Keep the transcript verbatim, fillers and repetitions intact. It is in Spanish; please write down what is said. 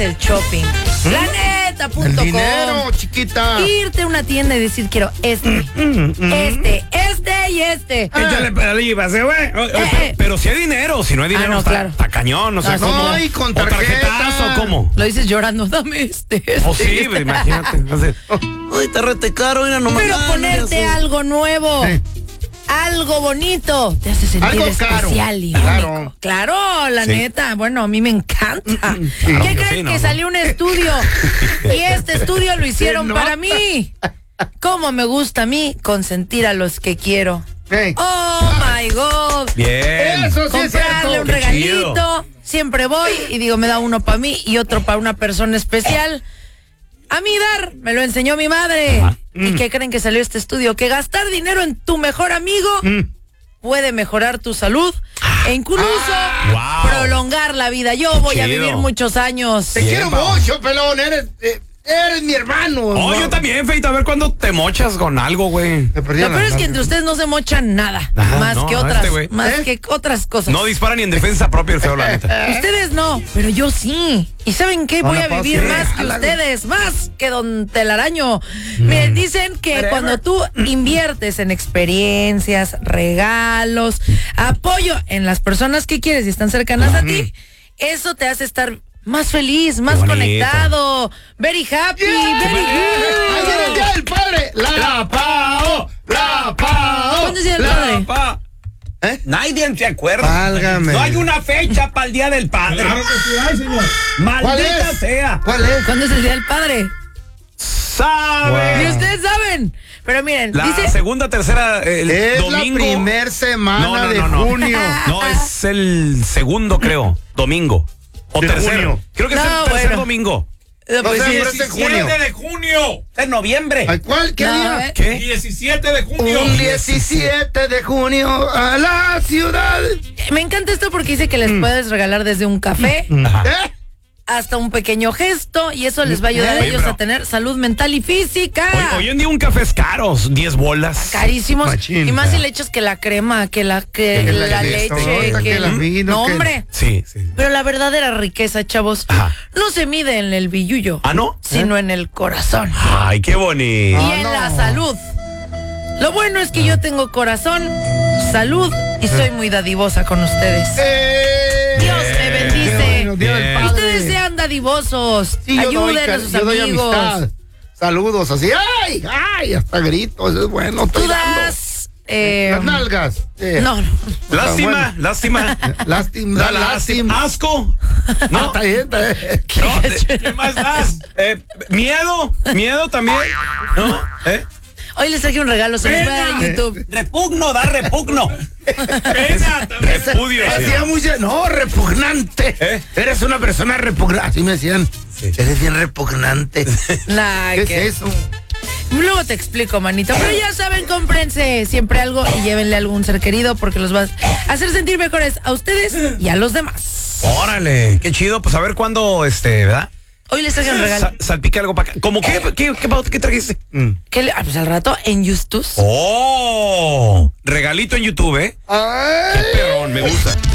el shopping. ¿Mm? La neta, punto El com. dinero, chiquita. Irte a una tienda y decir, quiero este, este, este y este. Échale pedalibas, eh, güey. Eh, Eh, pero, eh. pero si hay dinero, si no hay dinero, Ah, no, está, claro. está cañón, o sea, No, ¿cómo? sí, con ¿O tarjeta. tarjetazo, ¿cómo? Lo dices llorando, dame este. este O sí, este. imagínate. Así, Ay, te rete caro, mira nomás. Pero Ah, ponerte mira, sí. algo nuevo, Eh. algo bonito, te hace sentir Algo especial caro. y Claro. único. Claro, la Sí. neta, bueno, a mí me encanta. Sí. ¿Qué Claro que creen? sí, no, que no. salió un estudio y este estudio lo hicieron ¿no? para mí. ¿Cómo me gusta a mí consentir a los que quiero? Hey. Oh my God. bien. Eso sí es Comprarle cierto. un Qué regalito. chido. Siempre voy y digo, me da uno para mí y otro para una persona especial. A mí dar, me lo enseñó mi madre. ¿Y qué creen que salió este estudio? Que gastar dinero en tu mejor amigo puede mejorar tu salud e incluso Wow. prolongar la vida. Yo voy a chido. vivir muchos años. Te Bien, quiero Pao. mucho, pelón. Eres, eh, eres mi hermano. Oh, ¿no? yo también, Feito, a ver cuándo te mochas con algo, güey. Te perdí Lo la peor es que mano. entre ustedes no se mochan nada, Ajá, más no, que no, otras, este güey. más ¿Eh? que otras cosas. No dispara ni en defensa propia el feo, la neta. Ustedes no, pero yo sí. ¿Y saben qué? No, Voy no, a Pau, vivir sí. más que Jálalo. ustedes, más que Don Telaraño. Miren, dicen que Whatever. cuando tú inviertes en experiencias, regalos, apoyo en las personas que quieres y están cercanas a ti, eso te hace estar más feliz, más bonito. conectado, very happy, very good. ¡Ahí viene el día del padre! ¡La Pao! ¡La Pao! ¿Cuándo es el día del La padre? Pao. ¿Eh? Nadie se acuerda. Válgame. No hay una fecha para el Día del Padre. Claro que sí hay, señor. ¿Cuál Maldita es? sea. ¿Cuál es? ¿Cuándo es el Día del Padre? ¿Sabe? Y ustedes saben. Pero miren, La dice... segunda, tercera, el Es domingo. la primer semana No, no, de no, no. junio. No, es el segundo, creo. Domingo. O De tercero. junio. Creo que es No, el tercer bueno. domingo. No, pues No sé, sí, pero es en junio. diecisiete de junio. En noviembre. ¿Ay, ¿Cuál? ¿Qué No, día? ¿eh? ¿Qué? diecisiete de junio. Un diecisiete de junio a la ciudad. Me encanta esto porque dice que les puedes regalar desde un café Ajá. ¿Eh? hasta un pequeño gesto y eso les va a ayudar a Oye, ellos pero- a tener salud mental y física. Hoy, hoy en día un café es caro, diez bolas. Carísimos. Machín. Y más si le echas que la crema, que la, que Que la, la leche, torta, que, que la el- vino, No, que- hombre. Sí, sí. Pero la verdadera riqueza, chavos, Ajá. no se mide en el billullo, ¿Ah, no? sino en el corazón Ay, qué bonito. y Ah, en no. la salud. Lo bueno es que yo tengo corazón, salud y soy muy dadivosa con ustedes. Eh, Dios me bendice. qué bueno, Día del Bien. Padre. Ustedes sean dadivosos. Sí, yo doy, Ayuden a car- sus yo doy amigos. amistad. Saludos, así. ¡Ay! ¡Ay! Hasta gritos, es bueno. estoy Tú dando. das. eh, Las nalgas. Eh, no, no. Lástima, bueno. lástima. Lástima, Da lástima. lástima. Asco. No, No, está bien, está bien. no, de- ¿Qué más das? eh, miedo, miedo también. ¿No? ¿Eh? Hoy les traje un regalo, se los voy a dar en Venga. YouTube. Repugno, da repugno. Pena también. Repudio. sí. Decía mucho, no, repugnante. ¿Eh? Eres una persona repugnante. Así me decían, Sí. eres bien repugnante. Nah, ¿Qué que- es eso? Luego te explico, manito. Pero ya saben, cómprense siempre algo y llévenle a algún ser querido porque los va a hacer sentir mejores a ustedes y a los demás. Órale, qué chido. Pues a ver cuándo, este, ¿verdad? Hoy les traje un regalo. Sa- salpica algo para acá. ¿Cómo qué? ¿Qué, qué, qué, qué trajiste? ¿Qué le- ah, pues al rato en Justus. Oh, regalito en YouTube, ¿eh? Ay. Qué perrón, me gusta.